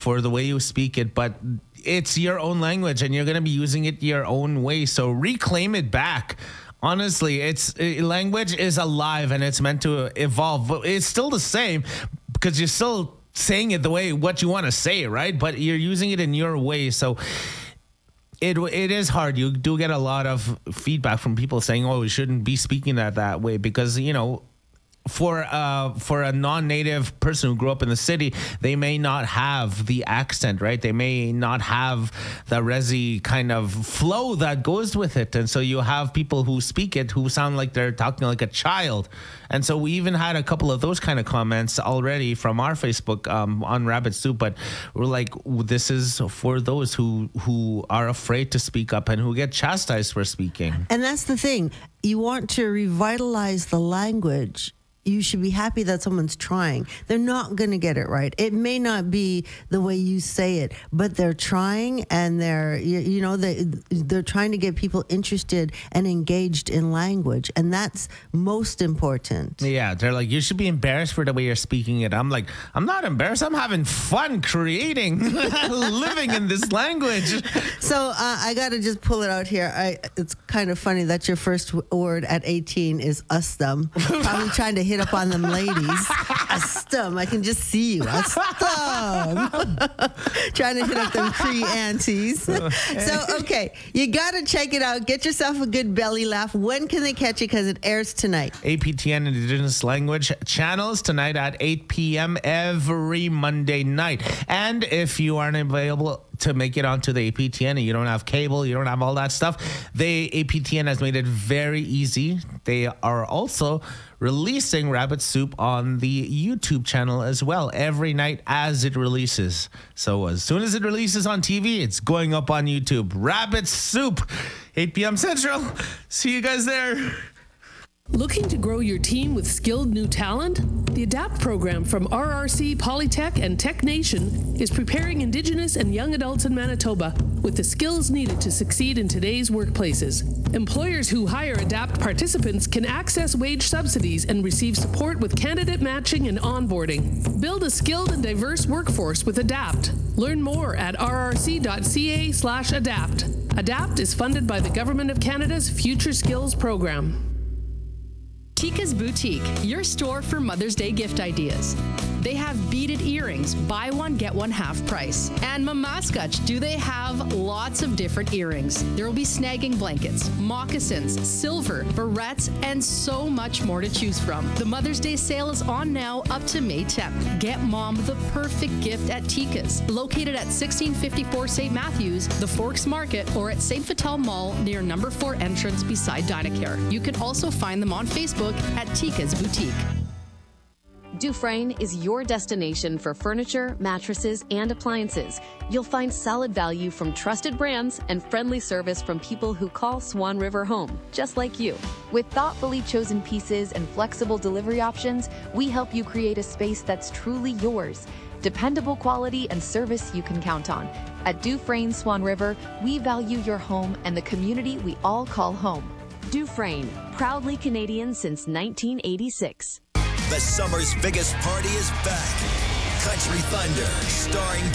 for the way you speak it, but it's your own language and you're going to be using it your own way. So reclaim it back. Honestly, language is alive and it's meant to evolve, but it's still the same because you're still saying it the way what you want to say, right? But you're using it in your way. So it is hard. You do get a lot of feedback from people saying, "Oh, you shouldn't be speaking that way," because for a non-native person who grew up in the city, they may not have the accent, right? They may not have the Resi kind of flow that goes with it. And so you have people who speak it who sound like they're talking like a child. And so we even had a couple of those kind of comments already from our Facebook on Rabbit Soup, but we're like, this is for those who are afraid to speak up and who get chastised for speaking. And that's the thing. You want to revitalize the language. You should be happy that someone's trying. They're not going to get it right. It may not be the way you say it, but they're trying, and they're trying to get people interested and engaged in language, and that's most important. Yeah, they're like, you should be embarrassed for the way you're speaking it. I'm like, I'm not embarrassed. I'm having fun creating, living in this language. So I got to just pull it out here. It's kind of funny that your first word at 18 is ustum. Probably trying to hit up on them ladies. Ustum. I can just see you. Ustum. Trying to hit up them Cree aunties. So, okay. You got to check it out. Get yourself a good belly laugh. When can they catch it? Because it airs tonight. APTN Indigenous Language channels tonight at 8 p.m. every Monday night. And if you aren't available to make it onto the APTN and you don't have cable, you don't have all that stuff, the APTN has made it very easy. They are also releasing Rabbit Soup on the YouTube channel as well every night as it releases. So as soon as it releases on TV, it's going up on YouTube. Rabbit Soup, 8 p.m. Central. See you guys there. Looking to grow your team with skilled new talent? The ADAPT program from RRC, Polytech, and Tech Nation is preparing Indigenous and young adults in Manitoba with the skills needed to succeed in today's workplaces. Employers who hire ADAPT participants can access wage subsidies and receive support with candidate matching and onboarding. Build a skilled and diverse workforce with ADAPT. Learn more at rrc.ca/ADAPT. ADAPT is funded by the Government of Canada's Future Skills Program. Tika's Boutique, your store for Mother's Day gift ideas. They have beaded earrings, buy one, get one half price. And Mamaskach, do they have lots of different earrings. There will be snagging blankets, moccasins, silver, barrettes, and so much more to choose from. The Mother's Day sale is on now up to May 10th. Get mom the perfect gift at Tika's, located at 1654 St. Matthews, the Forks Market, or at St. Vital Mall near number 4 entrance beside Dynacare. You can also find them on Facebook at Tika's Boutique. Dufresne is your destination for furniture, mattresses, and appliances. You'll find solid value from trusted brands and friendly service from people who call Swan River home, just like you. With thoughtfully chosen pieces and flexible delivery options, we help you create a space that's truly yours. Dependable quality and service you can count on. At Dufresne Swan River, we value your home and the community we all call home. Dufresne, proudly Canadian since 1986. The summer's biggest party is back. Country Thunder, starring